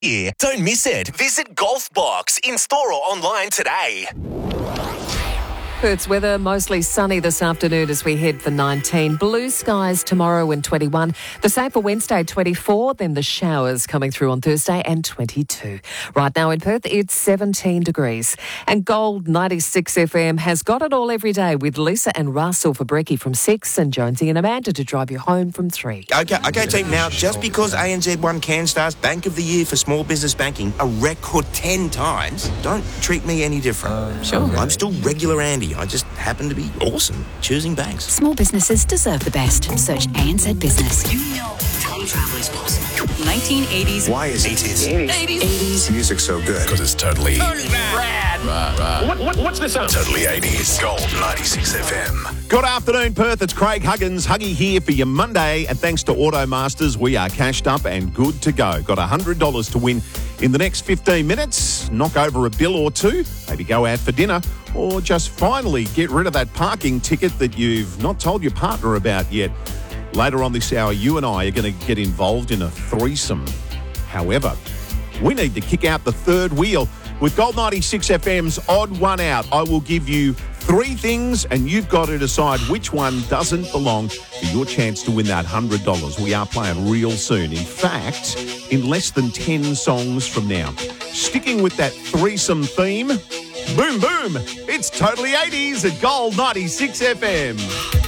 Yeah, don't miss it. Visit Golf Box in store or online today. Perth's weather, mostly sunny this afternoon as we head for 19. Blue skies tomorrow and 21. The same for Wednesday, 24. Then the showers coming through on Thursday and 22. Right now in Perth, it's 17 degrees. And Gold 96 FM has got it all every day with Lisa and Russell for brekkie from 6 and Jonesy and Amanda to drive you home from 3. Okay, team. Now, just because ANZ won CanStar's Bank of the Year for Small Business Banking a record 10 times, don't treat me any different. Sure. I'm still regular Andy. I just happen to be awesome choosing banks. Small businesses deserve the best. Search ANZ Business. You know time travel is possible. 1980s. Why is it 80s. music so good? Because it's totally Rad. What's this on? Totally 80s. Gold 96 FM. Good afternoon, Perth. It's Craig Huggins, Huggy here for your Monday. And thanks to Automasters, we are cashed up and good to go. Got $100 to win in the next 15 minutes. Knock over a bill or two, maybe go out for dinner, or just finally get rid of that parking ticket that you've not told your partner about yet. Later on this hour, you and I are going to get involved in a threesome. However, we need to kick out the third wheel. With Gold 96 FM's Odd One Out, I will give you 3 things and you've got to decide which one doesn't belong for your chance to win that $100. We are playing real soon. In fact, in less than 10 songs from now. Sticking with that threesome theme, boom, boom, it's totally 80s at Gold 96 FM.